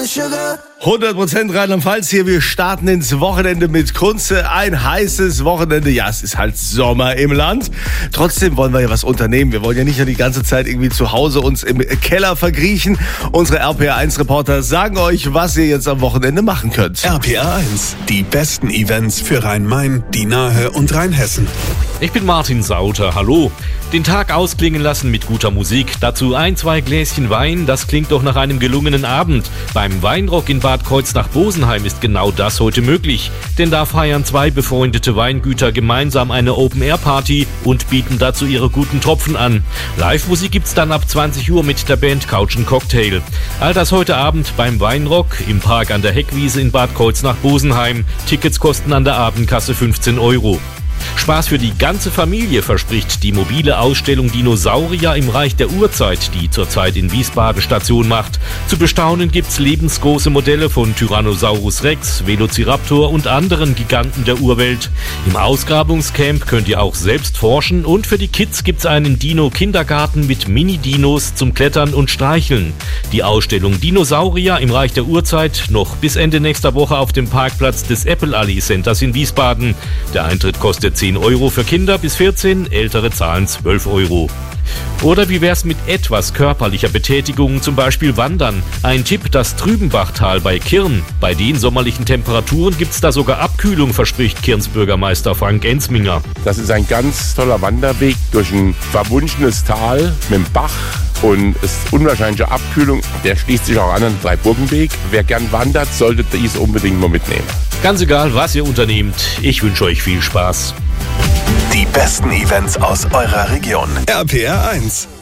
100% Rheinland-Pfalz hier. Wir starten ins Wochenende mit Kunze. Ein heißes Wochenende. Ja, es ist halt Sommer im Land. Trotzdem wollen wir ja was unternehmen. Wir wollen ja nicht nur die ganze Zeit irgendwie zu Hause uns im Keller verkriechen. Unsere RPR1-Reporter sagen euch, was ihr jetzt am Wochenende machen könnt. RPR1, die besten Events für Rhein-Main, die Nahe und Rheinhessen. Ich bin Martin Sauter, hallo. Den Tag ausklingen lassen mit guter Musik, dazu 1-2 Gläschen Wein, das klingt doch nach einem gelungenen Abend. Beim Weinrock in Bad Kreuznach-Bosenheim ist genau das heute möglich, denn da feiern 2 befreundete Weingüter gemeinsam eine Open-Air-Party und bieten dazu ihre guten Tropfen an. Live-Musik gibt's dann ab 20 Uhr mit der Band Couch & Cocktail. All das heute Abend beim Weinrock im Park an der Heckwiese in Bad Kreuznach-Bosenheim. Tickets kosten an der Abendkasse 15 €. Spaß für die ganze Familie verspricht die mobile Ausstellung Dinosaurier im Reich der Urzeit, die zurzeit in Wiesbaden Station macht. Zu bestaunen gibt's lebensgroße Modelle von Tyrannosaurus Rex, Velociraptor und anderen Giganten der Urwelt. Im Ausgrabungscamp könnt ihr auch selbst forschen und für die Kids gibt's einen Dino-Kindergarten mit Mini-Dinos zum Klettern und Streicheln. Die Ausstellung Dinosaurier im Reich der Urzeit noch bis Ende nächster Woche auf dem Parkplatz des Apple Alley Centers in Wiesbaden. Der Eintritt kostet 10 € für Kinder bis 14, Ältere zahlen 12 €. Oder wie wär's mit etwas körperlicher Betätigung, zum Beispiel Wandern? Ein Tipp, das Trübenbachtal bei Kirn. Bei den sommerlichen Temperaturen gibt's da sogar Abkühlung, verspricht Kirns Bürgermeister Frank Ensminger. Das ist ein ganz toller Wanderweg durch ein verwunschenes Tal mit dem Bach. Und es ist unwahrscheinliche Abkühlung. Der schließt sich auch an den Dreiburgenweg. Wer gern wandert, sollte dies unbedingt mal mitnehmen. Ganz egal, was ihr unternehmt, ich wünsche euch viel Spaß. Die besten Events aus eurer Region. RPR1.